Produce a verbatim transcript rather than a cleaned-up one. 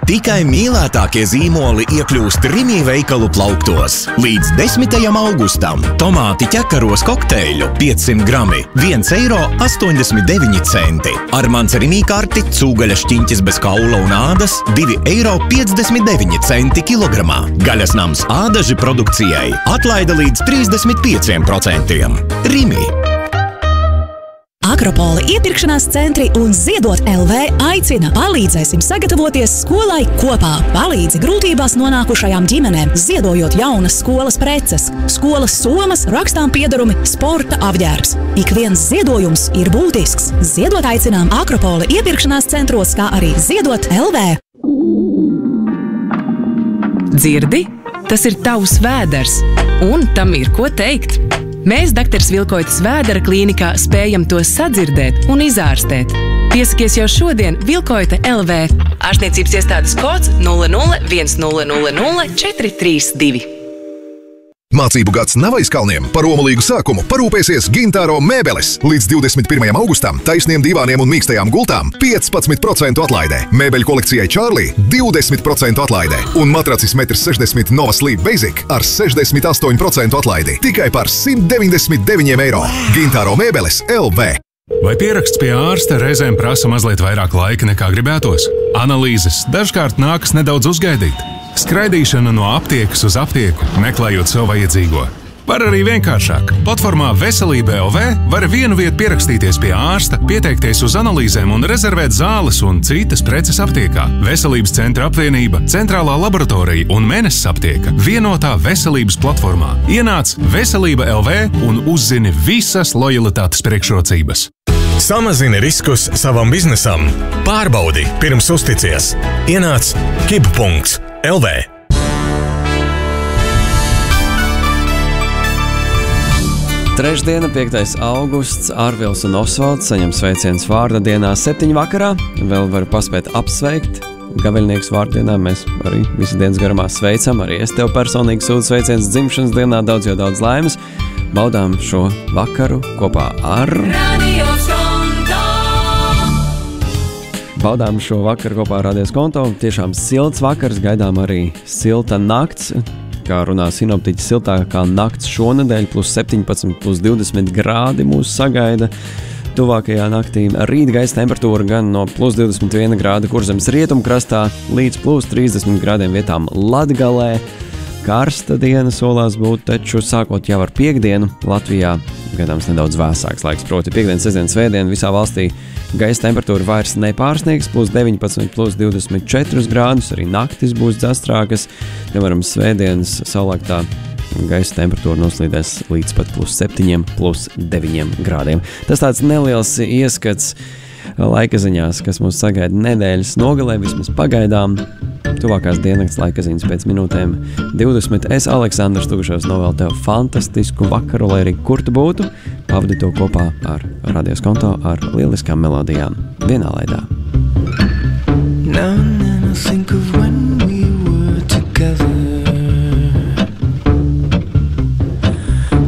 Tikai mīlētākie zīmoli iekļūst Rimi veikalu plauktos. Līdz desmitajam augustam tomāti ķekaros kokteļu piecsimt grami viens eiro astoņdesmit deviņi centi. Ar mans Rimi karti cūgaļa šķiņķis bez kaula un ādas divi eiro piecdesmit deviņi centi kilogramā. Gaļas nams ādaži produkcijai atlaida līdz trīsdesmit pieciem procentiem. Rimi. Akropola iepirkšanās centri un Ziedot L V aicina. Palīdzēsim sagatavoties skolai kopā. Palīdzi grūtībās nonākušajām ģimenēm, ziedojot jaunas skolas preces, skolas somas, rakstām piedarumi, sporta apģērbs. Ik viens ziedojums ir būtisks. Ziedot aicinām Akropola iepirkšanās centros, kā arī Ziedot L V. Dzirdi? Tas ir tavs vēders, un tam ir ko teikt. Mēs doktors Vilkoitas Vēdera klīnikā spējam to sadzirdēt un izārstēt. Piesakies jau šodien Vilkoita L V. Ārstniecības iestādes kods nulle nulle viens nulle nulle nulle četri trīs divi. Mācību gads nav aiz kalniem. Par omulīgu sākumu parūpēsies Gintāro mēbeles. Līdz divdesmit pirmajam augustam taisniem divāniem un mīkstajām gultām piecpadsmit procentu atlaidē. Mēbeļu kolekcijai Charlie divdesmit procentu atlaidē. Un matracis metrs sešdesmit Nova Sleep Basic ar sešdesmit astoņu procentu atlaidi. Tikai par simt deviņdesmit deviņiem eiro. Gintāro mēbeles L V. Vai pieraksts pie ārsta reizēm prasa mazliet vairāk laika nekā gribētos? Analīzes dažkārt nākas nedaudz uzgaidīt. Skraidīšana no aptiekas uz aptieku, meklējot sev vajadzīgo. Var arī vienkāršāk. Platformā Veselība L V var vienu vietu pierakstīties pie ārsta, pieteikties uz analīzēm un rezervēt zāles un citas preces aptiekā. Veselības centra apvienība, centrālā laboratorija un Meneses aptieka vienotā veselības platformā. Ienāc Veselība L V un uzzini visas lojalitātes priekšrocības. Samazini riskus savam biznesam. Pārbaudi, pirms uzticies. Ienāc kibu punkts L V. Trešdiena, piektais augusts, Ārvils un Osvalds saņem sveicienus vārda dienā septiņu vakarā. Vēl var paspēt apsveikt. Gaveļnieks vārdienā mēs arī visu dienas garumā sveicam. Arī es tev personīgi sūtu sveicienus dzimšanas dienā, daudz jau daudz laimes. Baudām šo vakaru kopā ar... Baudām šo vakaru kopā ar Radios Konto. Tiešām silts vakars, gaidām arī silta nakts. Kā runā sinoptiķi, siltākā nakts šonedēļ, plus septiņpadsmit, plus divdesmit grādi mūs sagaida. Tuvākajā naktī rīt gaisa temperatūra gan no plus divdesmit viena grāda Kurzemes rietumkrastā līdz plus trīsdesmit grādiem vietām Latgalē. Karsta diena solās būt, taču sākot jau ar piekdienu Latvijā gaidāms nedaudz vēsāks laiks, proti piekdien, sestdien, svētdien visā valstī gaisa temperatūra vairs nepārsniegs, plus deviņpadsmit, plus divdesmit četri grādus, arī naktis būs dzastrākas, piemēram, svētdienas saulaktā gaisa temperatūra noslīdēs līdz pat plus septiņiem, plus deviņiem grādiem. Tas tāds neliels ieskats laika ziņās, kas mūs sagaida nedēļas nogalē, vismaz pagaidām. Tuvākās diennakts laika ziņas pēc minūtēm divdesmit. Es, Aleksandrs Tuguševs, novēlu tev fantastisku vakaru, lai arī kur tu būtu. Pavadi to kopā ar Radios Konto, ar lieliskām melodijām vienā laidā. Now and then I think of when we were together.